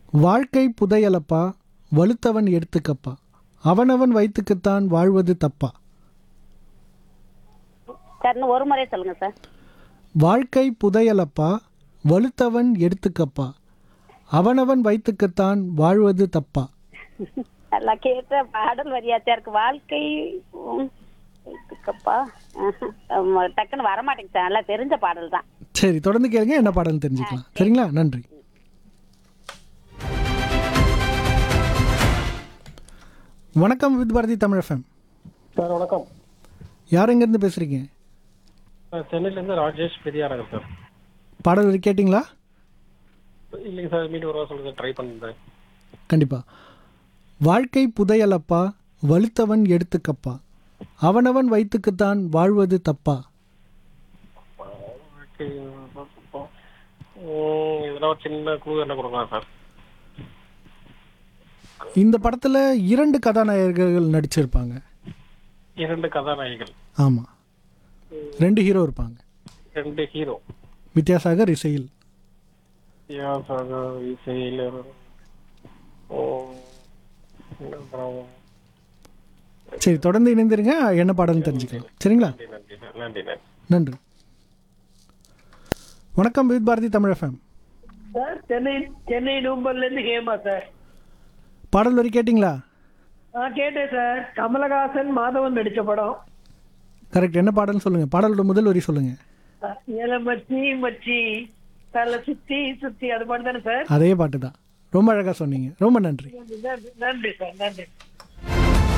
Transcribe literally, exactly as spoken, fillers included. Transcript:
வாழ்க்கை புதையலப்பா, வலுத்தவன் எடுத்துக்கப்பா, அவனவன் வயிற்றுக்குத்தான் வாழ்வது தப்பா. சார் இன்னும் ஒரு முறை சொல்லுங்க சார். வாழ்க்கை புதையலப்பா, வலுத்தவன் எடுத்துக்கப்பா, அவனவன் வயிற்றுக்குத்தான் வாழ்வது தப்பா. நல்லா கேட்ட பாடல் வரியாச்சா இருக்கு. வாழ்க்கை உம், இதுக்கப்பா ஆஹ், டக்குன்னு வரமாட்டேங்குது சார். நல்லா தெரிஞ்ச பாடல் தான். சரி, தொடர்ந்து கேளுங்க, என்ன பாடல்னு தெரிஞ்சுக்கலாம். சரிங்களா? நன்றி. வணக்கம் with Bharathi Tamil FM. Sir வணக்கம். யார் எங்கேருந்து பேசுகிறீங்க? சார் சென்னையிலேருந்து ராஜேஷ் பெரியாரங்க சார். பாடல் வரி கேட்டிங்களா? இல்லைங்க சார், மீண்டும் ஒரு வாரம் சொல்லுங்கள், ட்ரை பண்ணுறேன். கண்டிப்பாக. வாழ்க்கை புதையலப்பா, வலுத்தவன் எடுத்துக்கப்பா, அவனவன் வயிற்றுக்குத்தான் வாழ்வது தப்பா. இதெல்லாம் ஒரு சின்ன குழு என்ன கொடுக்கலாம் சார்? இந்த படத்தில் இரண்டு கதாநாயகர்கள் நடிச்சிருப்பாங்க. இரண்டு கதாநாயகிகள். ஆமாம், ரெண்டு ஹீரோ இருப்பாங்க. ரெண்டு ஹீரோ. வித்யாசாகர் இசையில். வித்யாசாகர் இசையில். ஓ, சரி, தொடர்ந்து இணைந்திருங்க, என்ன பாடல்னு தெரிஞ்சுக்கலாம். சரிங்களா? நன்றி சார். நன்றி நன்றி நன்றி. வணக்கம் with Bharathi Tamil FM. Sir Chennai Chennai நூம்பல்ல இருந்து ஹேமா சார். பாடல் வரி கேட்டிங்களா? ஆ கேட்டேன் சார். கமலஹாசன் மாதவன் நடிச்ச படம். கரெக்ட். என்ன பாடல்னு சொல்லுங்கள், பாடலோட முதல் வரி சொல்லுங்கள். ஏல மச்சி மச்சி தலை சுத்தி சுத்தி அது பாட்டு தானே சார்? அதே பாட்டு தான். ரொம்ப அழகாக சொன்னீங்க, ரொம்ப நன்றி. நன்றி நன்றி சார், நன்றி.